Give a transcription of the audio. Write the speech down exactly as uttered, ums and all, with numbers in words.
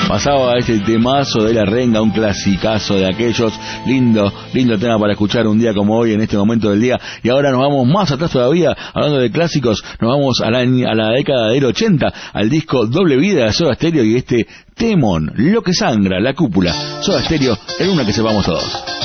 Pasaba este temazo de La Renga, un clasicazo de aquellos. Lindo, lindo tema para escuchar un día como hoy, en este momento del día. Y ahora nos vamos más atrás todavía, hablando de clásicos, nos vamos a la, a la década del ochenta, al disco Doble Vida de Soda Stereo y este temón, Lo que sangra, La Cúpula. Soda Stereo, en una que sepamos todos.